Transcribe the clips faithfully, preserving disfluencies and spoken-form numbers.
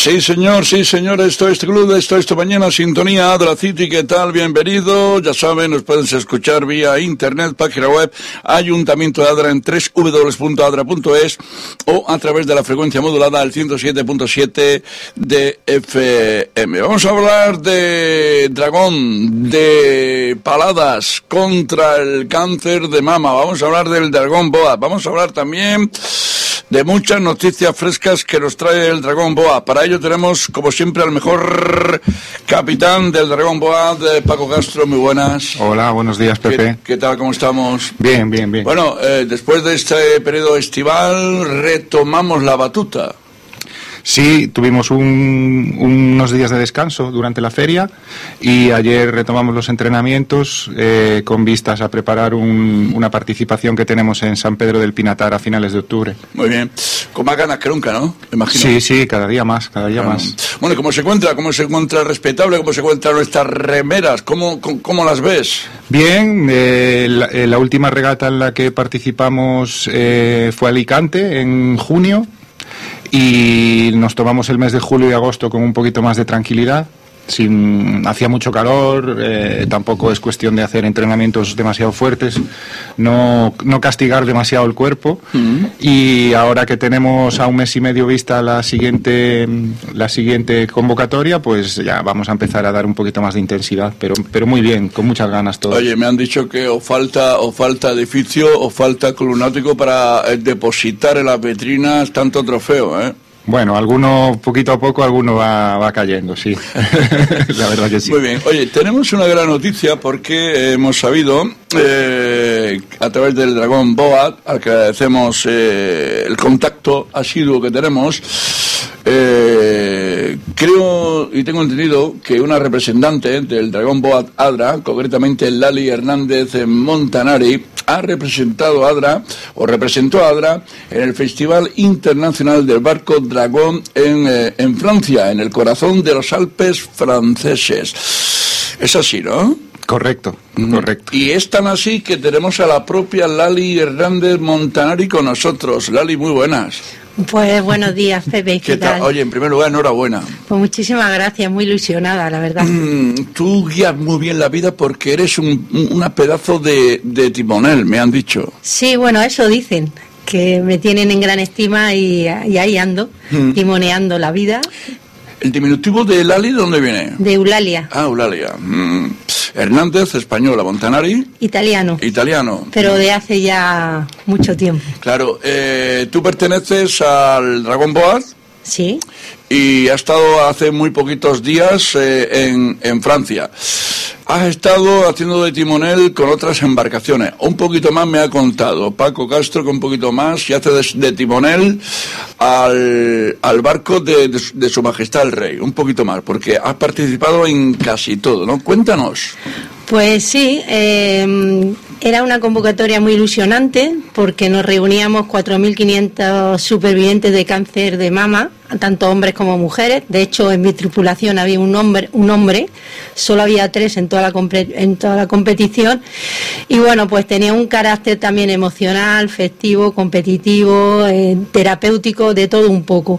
Sí, señor, sí, señor, esto es este club, esto es esta mañana, sintonía Adra City, ¿qué tal? Bienvenido, ya saben, nos pueden escuchar vía internet, página web, Ayuntamiento de Adra en doble u doble u doble u punto adra punto es o a través de la frecuencia modulada al ciento siete punto siete de F M. Vamos a hablar de Dragón, de paladas contra el cáncer de mama, vamos a hablar del Dragón Boa, vamos a hablar también de muchas noticias frescas que nos trae el Dragón Boa. Para ello tenemos, como siempre, al mejor capitán del Dragón Boa, de Paco Castro. Muy buenas. Hola, buenos días, Pepe. ¿Qué, qué tal? ¿Cómo estamos? Bien, bien, bien. Bueno, eh, después de este periodo estival, retomamos la batuta. Sí, tuvimos un, unos días de descanso durante la feria y ayer retomamos los entrenamientos eh, con vistas a preparar un, una participación que tenemos en San Pedro del Pinatar a finales de octubre. Muy bien, con más ganas que nunca, ¿no? Me imagino. Sí, sí, cada día más, cada día bueno. más. Bueno, ¿cómo se encuentra? ¿Cómo se encuentra respetable? ¿Cómo se encuentran nuestras remeras? ¿Cómo, cómo, cómo las ves? Bien, eh, la, eh, la última regata en la que participamos eh, fue Alicante en junio. Y nos tomamos el mes de julio y agosto con un poquito más de tranquilidad. Sin, hacía mucho calor, eh, tampoco es cuestión de hacer entrenamientos demasiado fuertes, no, no castigar demasiado el cuerpo. Uh-huh. Y ahora que tenemos a un mes y medio vista la siguiente la siguiente convocatoria, pues ya vamos a empezar a dar un poquito más de intensidad, pero pero muy bien, con muchas ganas todos. Oye, me han dicho que o falta o falta edificio o falta club náutico para eh, depositar en las vitrinas tanto trofeo, ¿eh? Bueno, alguno, poquito a poco, alguno va, va cayendo, sí. La verdad que sí. Muy bien. Oye, tenemos una gran noticia porque hemos sabido, eh, a través del Dragón Boa, al que agradecemos eh, el contacto asiduo que tenemos, eh, creo y tengo entendido que una representante del Dragón Boa Adra, concretamente Lali Hernández Montanari, ha representado a Adra, o representó a Adra, en el Festival Internacional del Barco Dragón en, eh, en Francia, en el corazón de los Alpes franceses. Es así, ¿no? Correcto, mm. correcto. Y es tan así que tenemos a la propia Lali Hernández Montanari con nosotros. Lali, muy buenas. Pues buenos días, Pepe. ¿Qué, ¿Qué tal? tal? Oye, en primer lugar, enhorabuena. Pues muchísimas gracias, muy ilusionada, la verdad. Mm, tú guías muy bien la vida porque eres un una pedazo de, de timonel, me han dicho. Sí, bueno, eso dicen, que me tienen en gran estima y, y ahí ando, mm. timoneando la vida. ¿El diminutivo de Lali dónde viene? De Eulalia. Ah, Eulalia. Mm. Hernández, española. Montanari. Italiano. Italiano. Pero de hace ya mucho tiempo. Claro. Eh, ¿Tú perteneces al Dragón Boa? Sí. Y has estado hace muy poquitos días eh, en, en Francia. Has estado haciendo de timonel con otras embarcaciones. Un poquito más me ha contado Paco Castro, que un poquito más y hace de, de timonel al, al barco de, de, de Su Majestad el Rey. Un poquito más, porque has participado en casi todo, ¿no? Cuéntanos. Pues sí, eh, era una convocatoria muy ilusionante porque nos reuníamos cuatro mil quinientos supervivientes de cáncer de mama, tanto hombres como mujeres. De hecho, en mi tripulación había un hombre, un hombre, solo había tres en toda la en toda la competición. Y bueno, pues tenía un carácter también emocional, festivo, competitivo, eh, terapéutico, de todo un poco.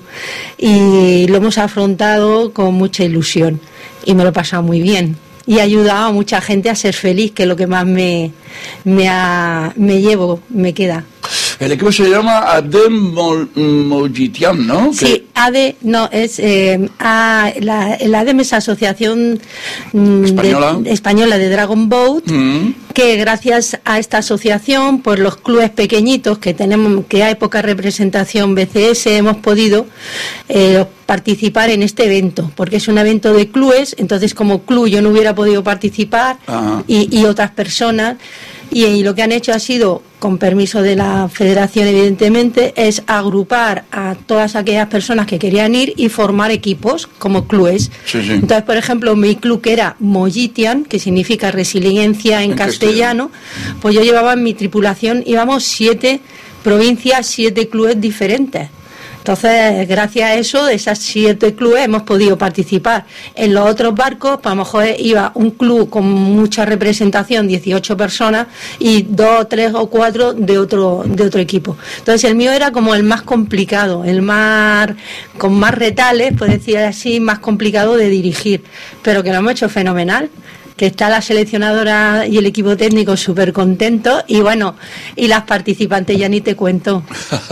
Y lo hemos afrontado con mucha ilusión y me lo he pasado muy bien. Y ha ayudado a mucha gente a ser feliz, que es lo que más me, me, ha, me llevo, me queda. El equipo se llama Adem Mojitian, ¿no? Sí, ADE, no, es eh, a, la, el ADEM es Asociación mm, española. De, española de Dragon Boat, mm. que gracias a esta asociación, pues los clubes pequeñitos que tenemos, que hay poca representación B C S, hemos podido eh, participar en este evento, porque es un evento de clubes, entonces como club yo no hubiera podido participar y, y otras personas. Y, y lo que han hecho ha sido, con permiso de la federación evidentemente, es agrupar a todas aquellas personas que querían ir y formar equipos como clubes. Sí, sí. Entonces, por ejemplo, mi club, que era Mojitian, que significa resiliencia en, en castellano, castellano, pues yo llevaba en mi tripulación, íbamos siete provincias, siete clubes diferentes. Entonces, gracias a eso, de esas siete clubes hemos podido participar. En los otros barcos, pues a lo mejor iba un club con mucha representación, dieciocho personas, y dos, tres o cuatro de otro de otro equipo. Entonces, el mío era como el más complicado, el más con más retales, por decir así, más complicado de dirigir, pero que lo hemos hecho fenomenal. Que está la seleccionadora y el equipo técnico súper contentos, y bueno, y las participantes ya ni te cuento.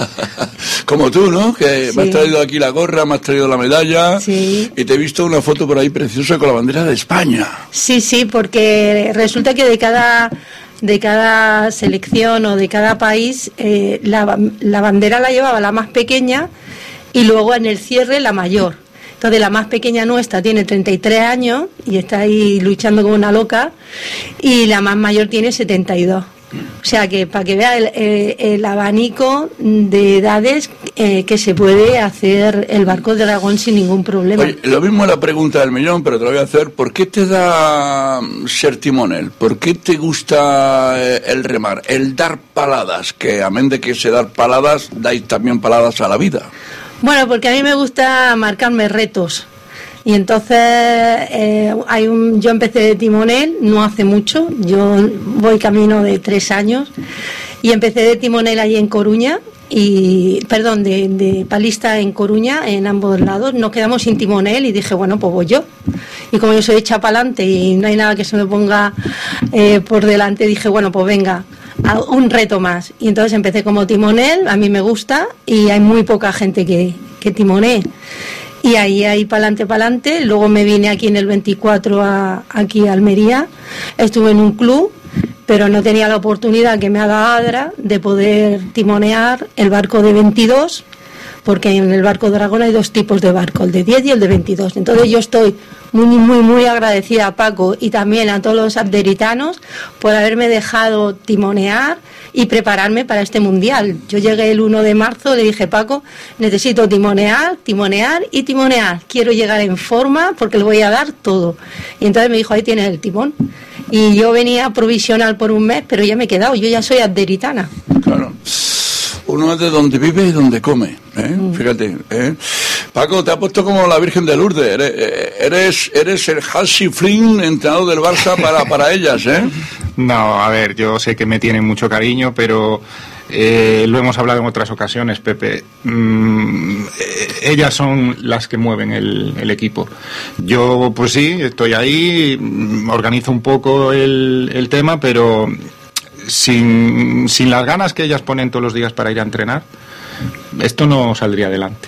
Como tú, ¿no? Que sí. Me has traído aquí la gorra, me has traído la medalla, sí. Y te he visto una foto por ahí preciosa con la bandera de España. Sí, sí, porque resulta que de cada de cada selección o de cada país eh, la, la bandera la llevaba la más pequeña y luego en el cierre la mayor. Entonces la más pequeña nuestra tiene treinta y tres años y está ahí luchando como una loca, y la más mayor tiene setenta y dos. O sea que para que vea el, el, el abanico de edades eh, que se puede hacer el barco de dragón sin ningún problema. Oye, lo mismo es la pregunta del millón, pero te lo voy a hacer. ¿Por qué te da ser timonel? ¿Por qué te gusta eh, el remar? El dar paladas, que amén de que se dar paladas, dais también paladas a la vida. Bueno, porque a mí me gusta marcarme retos. Y entonces eh, hay un, yo empecé de timonel no hace mucho, yo voy camino de tres años, y empecé de timonel allí en Coruña, y perdón, de, de palista en Coruña, en ambos lados. Nos quedamos sin timonel y dije, bueno, pues voy yo. Y como yo soy hecha para adelante y no hay nada que se me ponga eh, por delante, dije, bueno, pues venga, a un reto más. Y entonces empecé como timonel, a mí me gusta, y hay muy poca gente que, que timonee. Y ahí, ahí, para adelante, para adelante. Luego me vine aquí en el veinticuatro, a, aquí a Almería. Estuve en un club, pero no tenía la oportunidad que me ha dado Adra de poder timonear el barco de veintidós, porque en el barco Dragón hay dos tipos de barco, el de diez y el de veintidós. Entonces yo estoy muy, muy, muy agradecida a Paco y también a todos los abderitanos por haberme dejado timonear y prepararme para este mundial. Yo llegué el uno de marzo, le dije, Paco, necesito timonear, timonear y timonear. Quiero llegar en forma porque le voy a dar todo. Y entonces me dijo, ahí tienes el timón. Y yo venía provisional por un mes, pero ya me he quedado, yo ya soy abderitana. Claro. Uno es de donde vive y donde come, ¿eh? Mm. Fíjate, ¿eh? Paco, te ha puesto como la Virgen de Lourdes. Eres, eres, eres el Hansi Flynn, entrenador del Barça para, para ellas, ¿eh? No, a ver, yo sé que me tienen mucho cariño, pero eh, lo hemos hablado en otras ocasiones, Pepe. Mm, eh, ellas son las que mueven el, el equipo. Yo, pues sí, estoy ahí, organizo un poco el, el tema, pero sin, sin las ganas que ellas ponen todos los días para ir a entrenar, esto no saldría adelante.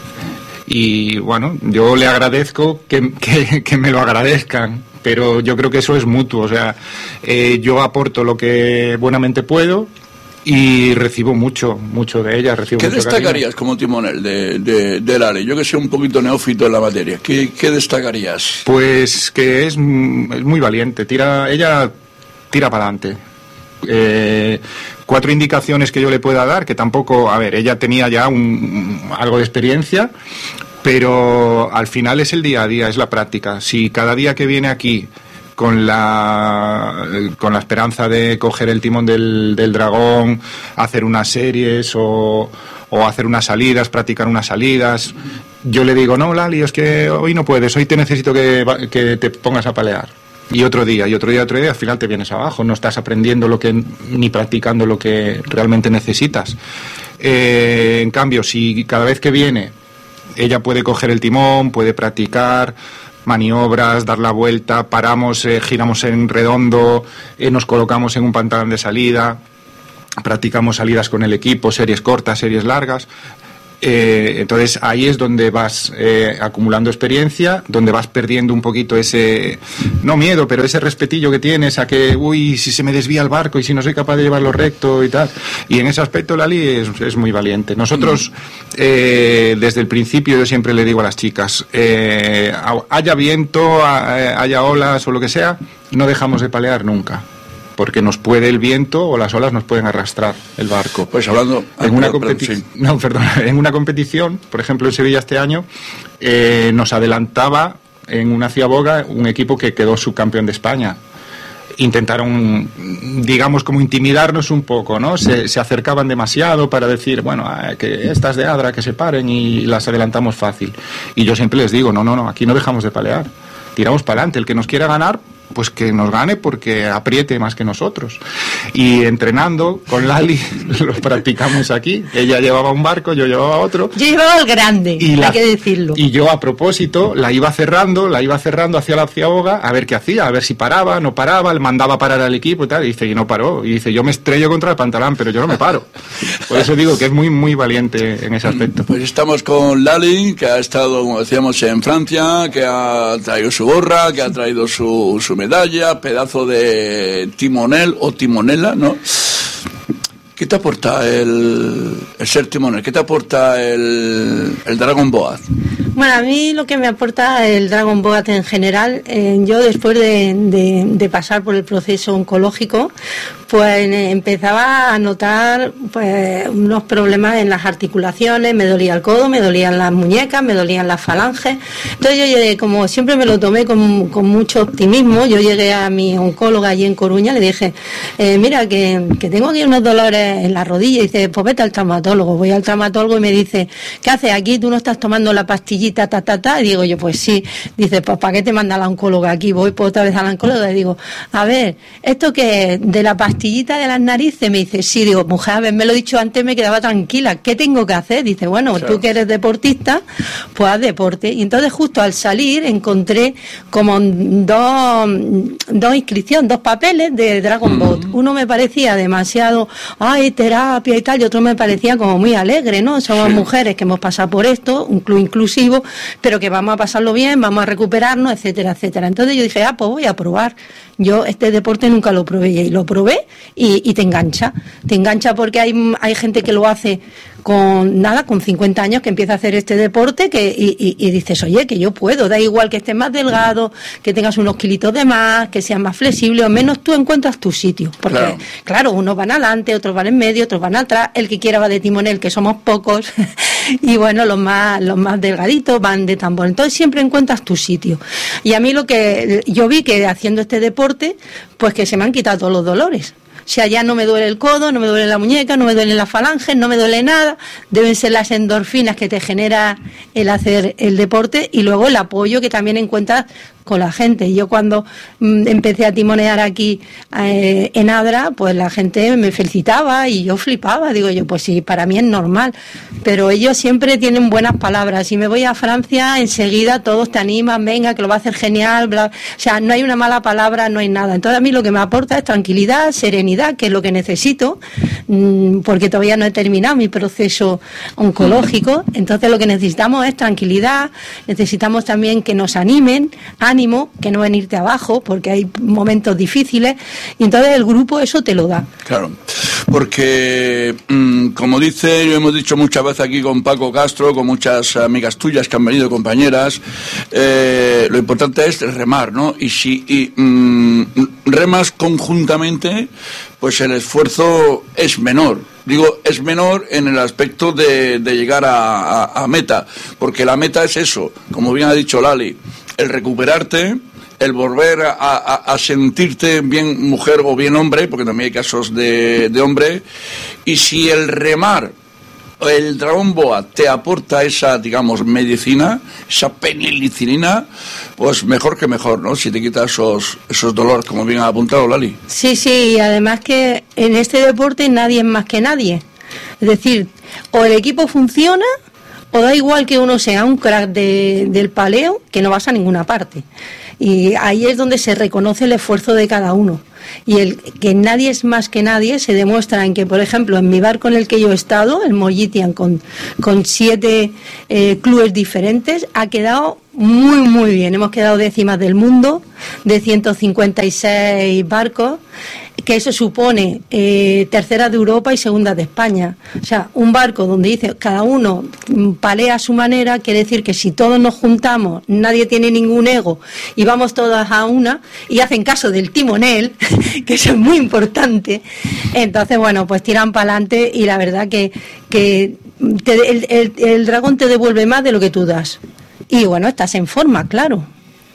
Y bueno, yo le agradezco que, que, que me lo agradezcan, pero yo creo que eso es mutuo. O sea, eh, yo aporto lo que buenamente puedo y recibo mucho, mucho de ellas. Recibo ¿Qué mucho destacarías cariño. como timonel de, de, de Lale? Yo que soy un poquito neófito en la materia, ¿qué, qué destacarías? Pues que es, es muy valiente, tira, ella tira para adelante. Eh, cuatro indicaciones que yo le pueda dar, que tampoco, a ver, ella tenía ya un, algo de experiencia, pero al final es el día a día, es la práctica. Si cada día que viene aquí con la con la esperanza de coger el timón del, del Dragón, hacer unas series o, o hacer unas salidas, practicar unas salidas, yo le digo, no, Lali, es que hoy no puedes, hoy te necesito que, que te pongas a palear. Y otro día, y otro día, otro día, al final te vienes abajo, no estás aprendiendo lo que ni practicando lo que realmente necesitas. Eh, en cambio, si cada vez que viene ella puede coger el timón, puede practicar maniobras, dar la vuelta, paramos, eh, giramos en redondo, eh, nos colocamos en un pantalón de salida, practicamos salidas con el equipo, series cortas, series largas. Eh, entonces ahí es donde vas eh, acumulando experiencia, donde vas perdiendo un poquito ese, no miedo, pero ese respetillo que tienes a que, uy, si se me desvía el barco y si no soy capaz de llevarlo recto y tal. Y en ese aspecto Lali es, es muy valiente. Nosotros, eh, desde el principio, yo siempre le digo a las chicas, eh, haya viento, haya olas o lo que sea, no dejamos de palear nunca, porque nos puede el viento o las olas nos pueden arrastrar el barco. Pues hablando en una competición, sí. no, perdón, en una competición, por ejemplo en Sevilla este año, eh, nos adelantaba en una ciaboga un equipo que quedó subcampeón de España. intentaron, digamos, como intimidarnos un poco, ¿no? Se, se acercaban demasiado para decir, bueno, que estas de Adra que se paren y las adelantamos fácil. Y yo siempre les digo, no, no, no, aquí no dejamos de palear, tiramos para adelante, el que nos quiera ganar, pues que nos gane porque apriete más que nosotros. Y entrenando con Lali lo practicamos aquí. Ella llevaba un barco, yo llevaba otro. Yo llevaba el grande, y la, hay que decirlo. Y yo a propósito la iba cerrando, la iba cerrando hacia la ciaboga a ver qué hacía, a ver si paraba, no paraba, le mandaba parar al equipo y tal. Y dice, y no paró. Y dice, yo me estrello contra el pantalón, pero yo no me paro. Por eso digo que es muy, muy valiente en ese aspecto. Pues estamos con Lali, que ha estado, como decíamos, en Francia, que ha traído su gorra, que ha traído su, su medalla, pedazo de timonel o timonela, ¿no? ¿Qué te aporta el, el ser timonel? ¿Qué te aporta el, el Dragon Boat? Bueno, a mí lo que me aporta el Dragon Boat en general, eh, yo después de, de, de pasar por el proceso oncológico, pues eh, empezaba a notar pues unos problemas en las articulaciones, me dolía el codo, me dolían las muñecas, me dolían las falanges. Entonces yo llegué, como siempre me lo tomé con, con mucho optimismo, yo llegué a mi oncóloga allí en Coruña, le dije, eh, mira, que, que tengo aquí unos dolores en la rodilla, y dice, pues vete al traumatólogo. Voy al traumatólogo y me dice, ¿qué haces aquí? ¿Tú no estás tomando la pastillita, ta, ta, ta? Y digo yo, pues sí. Dice, pues ¿para qué te manda la oncóloga aquí? Voy por otra vez a la oncóloga y digo, a ver, ¿esto qué es? ¿De la pastillita de las narices? Me dice, sí. Digo, mujer, haberme lo dicho antes me quedaba tranquila. ¿Qué tengo que hacer? Dice, bueno, claro, tú que eres deportista, pues haz deporte. Y entonces justo al salir encontré como dos, dos inscripciones, dos papeles de Dragon Boat. Uno me parecía demasiado, ay, terapia y tal, y otro me parecía como muy alegre, ¿no? Somos sí. mujeres que hemos pasado por esto, un club inclusivo, pero que vamos a pasarlo bien, vamos a recuperarnos, etcétera, etcétera. Entonces yo dije, ah, pues voy a probar. Yo este deporte nunca lo probé, y lo probé y, y te engancha. Te engancha porque hay, hay gente que lo hace con nada, con cincuenta años, que empieza a hacer este deporte, que y, y, y dices, oye, que yo puedo, da igual que estés más delgado, que tengas unos kilitos de más, que seas más flexible, o menos tú encuentras tu sitio. Porque, claro, claro unos van adelante, otros van en medio, otros van atrás, el que quiera va de timonel, que somos pocos, y bueno, los más, los más delgaditos van de tambor. Entonces siempre encuentras tu sitio. Y a mí lo que yo vi que haciendo este deporte, pues que se me han quitado todos los dolores. O sea, ya no me duele el codo, no me duele la muñeca, no me duelen las falanges, no me duele nada. Deben ser las endorfinas que te genera el hacer el deporte, y luego el apoyo que también encuentras con la gente. Yo cuando mm, empecé a timonear aquí eh, en Adra, pues la gente me felicitaba y yo flipaba. Digo yo, pues sí, para mí es normal. Pero ellos siempre tienen buenas palabras. Si me voy a Francia, enseguida todos te animan, venga, que lo va a hacer genial, bla. O sea, no hay una mala palabra, no hay nada. Entonces a mí lo que me aporta es tranquilidad, serenidad, que es lo que necesito, mmm, porque todavía no he terminado mi proceso oncológico. Entonces lo que necesitamos es tranquilidad, necesitamos también que nos animen, ánimo, que no venirte abajo, porque hay momentos difíciles, y entonces el grupo eso te lo da. Claro, porque mmm, como dice, lo hemos dicho muchas veces aquí con Paco Castro, con muchas amigas tuyas que han venido, compañeras, eh, lo importante es remar, ¿no? Y si y, mmm, remas conjuntamente, pues el esfuerzo es menor. Digo, es menor en el aspecto de, de llegar a, a, a meta, porque la meta es eso, como bien ha dicho Lali, el recuperarte, el volver a, a, a sentirte bien mujer o bien hombre, porque también hay casos de, de hombre, y si el remar, el Dragon Boat te aporta esa, digamos, medicina, esa penicilina, pues mejor que mejor, ¿no? Si te quitas esos, esos dolores, como bien ha apuntado Lali. Sí, sí, y además que en este deporte nadie es más que nadie. Es decir, o el equipo funciona, o da igual que uno sea un crack de, del paleo, que no vas a ninguna parte. Y ahí es donde se reconoce el esfuerzo de cada uno. Y el que nadie es más que nadie se demuestra en que, por ejemplo, en mi barco en el que yo he estado, el Mollitian, con, con siete eh, clubes diferentes, ha quedado muy, muy bien. Hemos quedado décimas del mundo, de ciento cincuenta y seis barcos, que eso supone eh, tercera de Europa y segunda de España. O sea, un barco donde dice cada uno palea a su manera, quiere decir que si todos nos juntamos, nadie tiene ningún ego y vamos todas a una y hacen caso del timonel, que eso es muy importante, entonces bueno, pues tiran para adelante y la verdad que, que te, el, el, el dragón te devuelve más de lo que tú das. Y bueno, estás en forma, claro.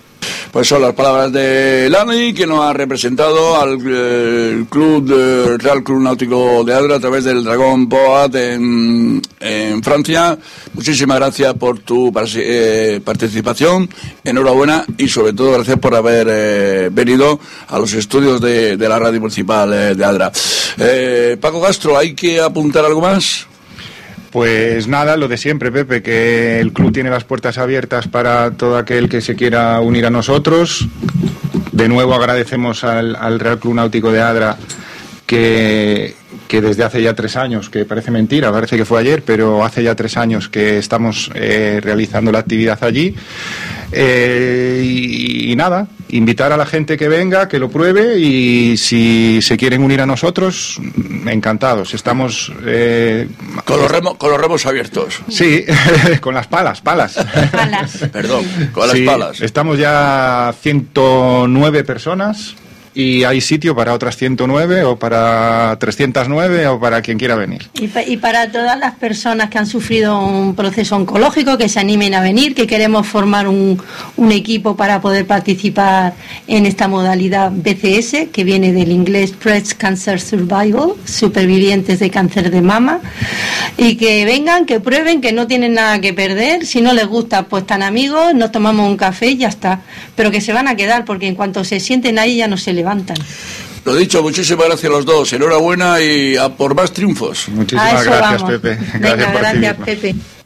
Pues son las palabras de Lani, que nos ha representado al eh, club de, Real Club Náutico de Adra a través del Dragón Boat en, en Francia. Muchísimas gracias por tu eh, participación, enhorabuena y sobre todo gracias por haber eh, venido a los estudios de, de la radio municipal eh, de Adra. Eh, Paco Castro, ¿hay que apuntar algo más? Pues nada, lo de siempre, Pepe, que el club tiene las puertas abiertas para todo aquel que se quiera unir a nosotros. De nuevo agradecemos al, al Real Club Náutico de Adra que, que desde hace ya tres años, que parece mentira, parece que fue ayer, pero hace ya tres años que estamos eh, realizando la actividad allí. Eh, y, y nada, invitar a la gente que venga, que lo pruebe, y si se quieren unir a nosotros, encantados. Estamos eh, con los remos, con los remos abiertos. Sí, con las palas, palas. Palas. Perdón, con sí, las palas. Estamos ya ciento nueve personas. Y hay sitio para otras ciento nueve o para trescientos nueve o para quien quiera venir. Y, pa- y para todas las personas que han sufrido un proceso oncológico, que se animen a venir, que queremos formar un, un equipo para poder participar en esta modalidad B C S, que viene del inglés Breast Cancer Survival, supervivientes de cáncer de mama, y que vengan, que prueben, que no tienen nada que perder. Si no les gusta, pues están amigos, nos tomamos un café y ya está. Pero que se van a quedar, porque en cuanto se sienten ahí ya no se levantan. Lo dicho, muchísimas gracias a los dos, enhorabuena y a por más triunfos. Muchísimas A eso gracias, vamos. Pepe. Venga, Gracias por gracias, seguirnos. Pepe.